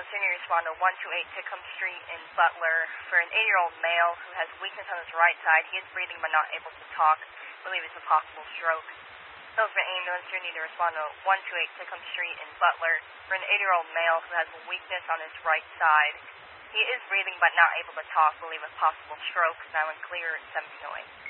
ambulance unit respond to 128 Tecum Street in Butler for an 80-year-old male who has weakness on his right side. He is breathing but not able to talk. I believe it's a possible stroke. Hillsborough ambulance unit to respond to 128 Tecum Street in Butler for an 80-year-old male who has weakness on his right side. He is breathing but not able to talk. I believe a possible stroke. Silent clear at 1708.